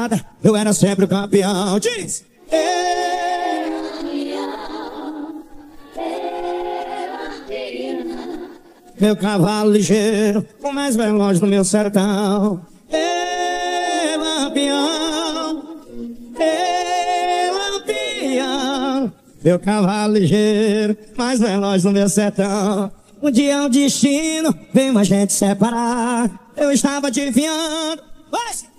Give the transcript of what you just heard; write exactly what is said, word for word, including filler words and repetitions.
estrada, eu era sempre o campeão. Diz! Meu cavalo ligeiro, o mais veloz do meu sertão. Ei, lampião, ei, lampião. Meu cavalo ligeiro, mais veloz do meu sertão. Um dia o destino veio a gente separar. Eu estava adivinhando. Vai!